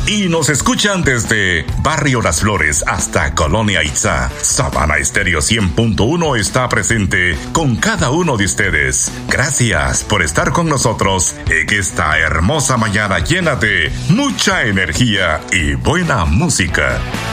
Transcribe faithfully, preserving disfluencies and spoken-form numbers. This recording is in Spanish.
y nos escuchan desde Barrio Las Flores hasta Colonia Itzá. Sabana Estéreo cien punto uno está presente con cada uno de ustedes. Gracias por estar con nosotros en esta hermosa mañana llena de mucha energía y buena música.